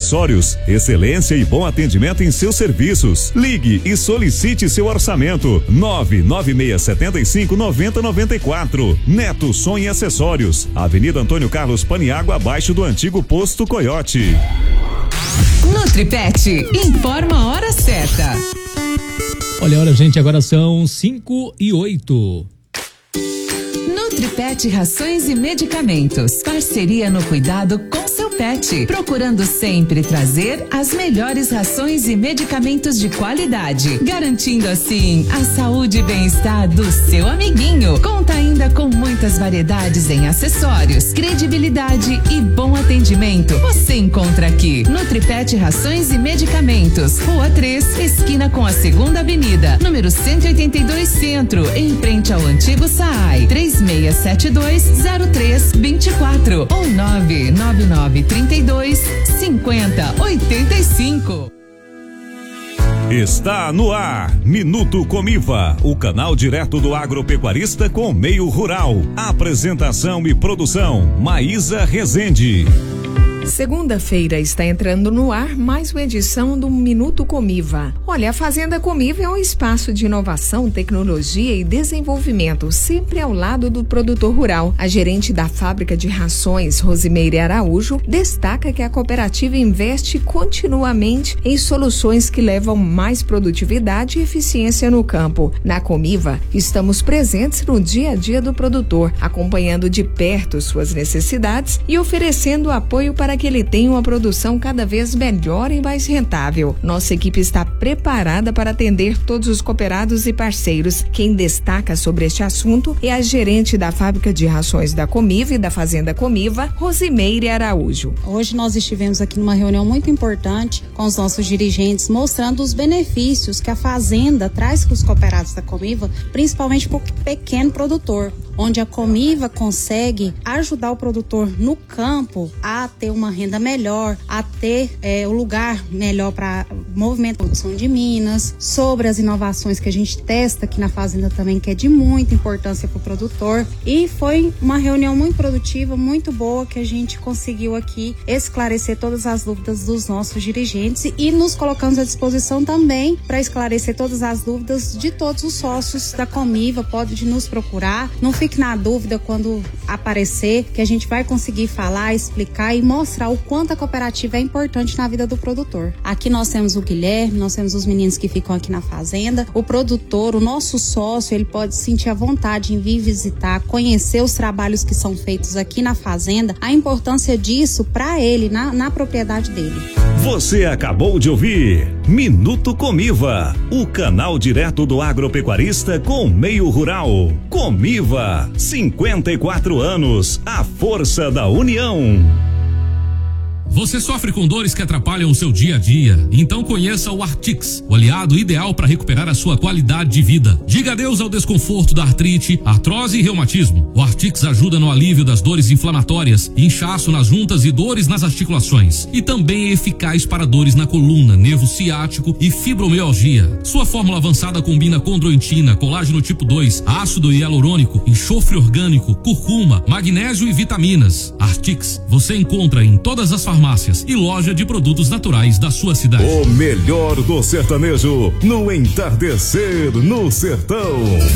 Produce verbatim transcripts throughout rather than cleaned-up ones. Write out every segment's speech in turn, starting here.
Acessórios, excelência e bom atendimento em seus serviços. Ligue e solicite seu orçamento. nove nove seis sete cinco nove zero nove quatro. Neto Som e Acessórios, Avenida Antônio Carlos Paniagua, abaixo do antigo Posto Coyote. Nutripet informa a hora certa. Olha, olha, gente, agora são cinco e oito. Nutripet Rações e Medicamentos. Parceria no cuidado com seu pet. Procurando sempre trazer as melhores rações e medicamentos de qualidade. Garantindo assim a saúde e bem-estar do seu amiguinho. Conta ainda com muitas variedades em acessórios, credibilidade e bom atendimento. Você encontra aqui Nutripet Rações e Medicamentos. Rua três, esquina com a Segunda Avenida. Número cento e oitenta e dois Centro. Em frente ao antigo S A I. três seis sete dois zero três dois quatro ou nove nove nove três dois cinco zero oito cinco. Está no ar, Minuto Comiva, o canal direto do agropecuarista com o meio rural. Apresentação e produção, Maísa Rezende. Segunda-feira está entrando no ar mais uma edição do Minuto Comiva. Olha, a Fazenda Comiva é um espaço de inovação, tecnologia e desenvolvimento, sempre ao lado do produtor rural. A gerente da fábrica de rações, Rosimeire Araújo, destaca que a cooperativa investe continuamente em soluções que levam mais produtividade e eficiência no campo. Na Comiva, estamos presentes no dia a dia do produtor, acompanhando de perto suas necessidades e oferecendo apoio para que ele tenha uma produção cada vez melhor e mais rentável. Nossa equipe está preparada para atender todos os cooperados e parceiros. Quem destaca sobre este assunto é a gerente da fábrica de rações da Comiva e da Fazenda Comiva, Rosimeire Araújo. Hoje nós estivemos aqui numa reunião muito importante com os nossos dirigentes, mostrando os benefícios que a fazenda traz para os cooperados da Comiva, principalmente para o pequeno produtor, onde a Comiva consegue ajudar o produtor no campo a ter uma renda melhor, a ter é, o lugar melhor para movimento de produção de minas, sobre as inovações que a gente testa aqui na fazenda também, que é de muita importância para o produtor. E foi uma reunião muito produtiva, muito boa, que a gente conseguiu aqui esclarecer todas as dúvidas dos nossos dirigentes e nos colocamos à disposição também para esclarecer todas as dúvidas de todos os sócios da Comiva. Pode nos procurar, não fique na dúvida quando aparecer, que a gente vai conseguir falar, explicar e mostrar o quanto a cooperativa é importante na vida do produtor. Aqui nós temos o Guilherme, nós temos os meninos que ficam aqui na fazenda. O produtor, o nosso sócio, ele pode sentir a vontade em vir visitar, conhecer os trabalhos que são feitos aqui na fazenda, a importância disso para ele, na, na propriedade dele. Você acabou de ouvir Minuto Comiva, o canal direto do agropecuarista com o meio rural. Comiva, cinquenta e quatro anos, a força da união. Você sofre com dores que atrapalham o seu dia a dia? Então conheça o Artix, o aliado ideal para recuperar a sua qualidade de vida. Diga adeus ao desconforto da artrite, artrose e reumatismo. O Artix ajuda no alívio das dores inflamatórias, inchaço nas juntas e dores nas articulações. E também é eficaz para dores na coluna, nervo ciático e fibromialgia. Sua fórmula avançada combina condroitina, colágeno tipo dois, ácido hialurônico, enxofre orgânico, curcuma, magnésio e vitaminas. Artix você encontra em todas as farmácias farmácias e loja de produtos naturais da sua cidade. O melhor do sertanejo no entardecer no sertão.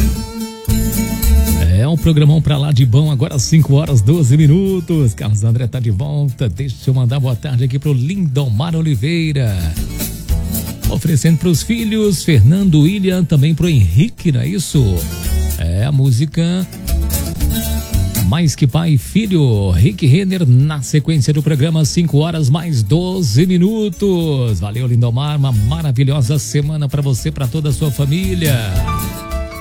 É um programão pra lá de bom, agora cinco horas doze minutos. Carlos André tá de volta. Deixa eu mandar boa tarde aqui pro Lindomar Oliveira. Oferecendo pros filhos, Fernando, William, também pro Henrique, não é isso? É a música Mais Que Pai e Filho, Rick Renner, na sequência do programa, cinco horas mais doze minutos. Valeu, Lindomar, uma maravilhosa semana pra você, pra toda a sua família.